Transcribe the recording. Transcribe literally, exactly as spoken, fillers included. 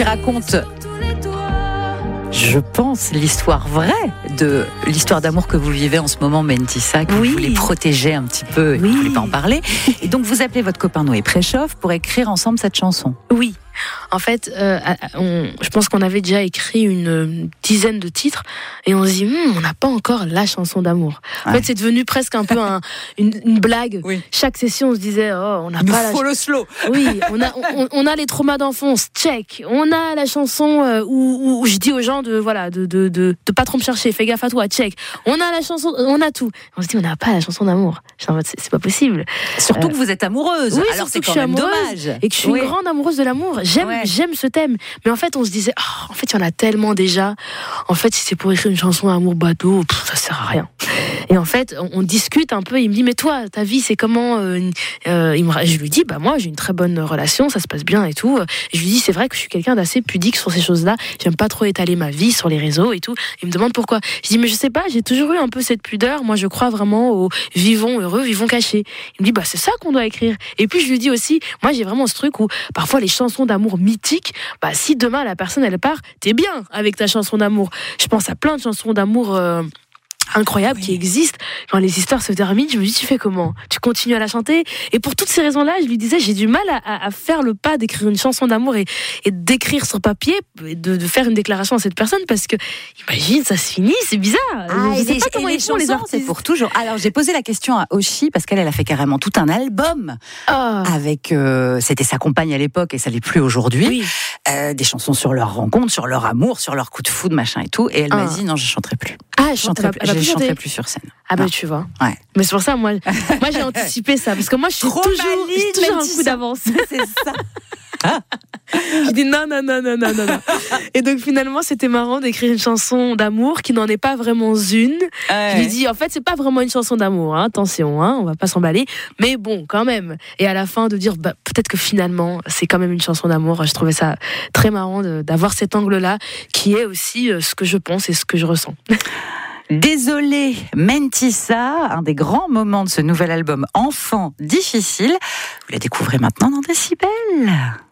Raconte, je pense, l'histoire vraie de l'histoire d'amour que vous vivez en ce moment, Mentissa, que oui. vous voulez protéger un petit peu et oui. vous ne voulez pas en parler. Et donc vous appelez votre copain Noé Préchoff pour écrire ensemble cette chanson. Oui. En fait, euh, on, je pense qu'on avait déjà écrit une dizaine de titres et on se dit, hm, on n'a pas encore la chanson d'amour. En ouais. fait, c'est devenu presque un peu un, une, une blague. Oui. Chaque session, on se disait, oh, on n'a pas la. Faut le slow. Oui, on a, on, on a les traumas d'enfance, check. On a la chanson euh, où, où je dis aux gens de voilà, de de de, de pas trop me chercher, fais gaffe à toi, check. On a la chanson, on a tout. On se dit, on n'a pas la chanson d'amour. C'est, c'est pas possible. Surtout euh, que vous êtes amoureuse. Oui, alors c'est quand même dommage. Et que je suis oui. une grande amoureuse de l'amour. J'aime, ouais. j'aime ce thème. Mais en fait, on se disait, oh, en fait, il y en a tellement déjà. En fait, si c'est pour écrire une chanson amour bateau, pff, ça sert à rien. Et en fait, on, on discute un peu. Il me dit, mais toi, ta vie, c'est comment euh, euh, il me, Je lui dis, bah moi, j'ai une très bonne relation, ça se passe bien et tout. Et je lui dis, c'est vrai que je suis quelqu'un d'assez pudique sur ces choses-là. J'aime pas trop étaler ma vie sur les réseaux et tout. Il me demande pourquoi. Je dis, mais je sais pas, j'ai toujours eu un peu cette pudeur. Moi, je crois vraiment au vivons heureux, vivons cachés. Il me dit, bah c'est ça qu'on doit écrire. Et puis je lui dis aussi, moi, j'ai vraiment ce truc où parfois les chansons d'amour mythiques, bah si demain la personne elle part, t'es bien avec ta chanson d'amour. Je pense à plein de chansons d'amour. Euh, incroyable oui. qui existe. Quand les histoires se terminent, je me dis, tu fais comment ? Tu continues à la chanter ? Et pour toutes ces raisons-là, je lui disais, j'ai du mal à, à faire le pas d'écrire une chanson d'amour et, et d'écrire sur papier, et de, de faire une déclaration à cette personne, parce que, imagine, ça se finit, c'est bizarre. Ah, je sais pas comment ils font les artistes. C'est pour toujours. Alors, j'ai posé la question à Oshi, parce qu'elle, elle a fait carrément tout un album oh. avec, euh, c'était sa compagne à l'époque et ça l'est plus aujourd'hui. Oui. Euh, des chansons sur leur rencontre, sur leur amour, sur leur coup de foudre, machin et tout. Et elle oh. m'a dit, non, je chanterai plus. Ah, je chanterai plus. Je ne chanterai plus sur scène. Ah bah non. Tu vois. Ouais. Mais c'est pour ça, moi, moi j'ai anticipé ça. Parce que moi, je suis Trop toujours, valide, je suis toujours un coup d'avance. C'est ça. Je dis non, non, non, non, non, non, non. Et donc finalement, c'était marrant d'écrire une chanson d'amour qui n'en est pas vraiment une. Ouais. Je lui dis, en fait, c'est pas vraiment une chanson d'amour, hein, attention, hein, on va pas s'emballer. Mais bon, quand même. Et à la fin, de dire, bah, peut-être que finalement, c'est quand même une chanson d'amour. Je trouvais ça très marrant de, d'avoir cet angle-là, qui est aussi ce que je pense et ce que je ressens. Désolée, Mentissa, un des grands moments de ce nouvel album Enfant difficile. Vous la découvrez maintenant dans Décibel.